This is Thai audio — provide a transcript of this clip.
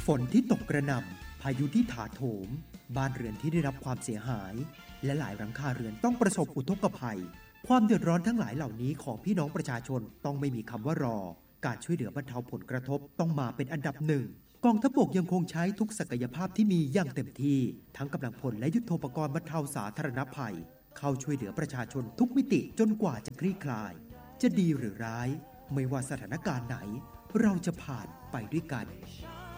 ฝนที่ตกกระหน่ำพายุที่ถาโถมบ้านเรือนที่ได้รับความเสียหายและหลายหลังคาเรือนต้องประสบอุทกภัยความเดือดร้อนทั้งหลายเหล่านี้ของพี่น้องประชาชนต้องไม่มีคำว่ารอการช่วยเหลือบรรเทาผลกระทบต้องมาเป็นอันดับหนึ่งกองทัพบกยังคงใช้ทุกศักยภาพที่มีอย่างเต็มที่ทั้งกำลังพลและยุทโธปกรณ์บรรเทาสาธารณภัยเข้าช่วยเหลือประชาชนทุกมิติจนกว่าจะคลี่คลายจะดีหรือร้ายไม่ว่าสถานการณ์ไหนเราจะผ่านไปด้วยกัน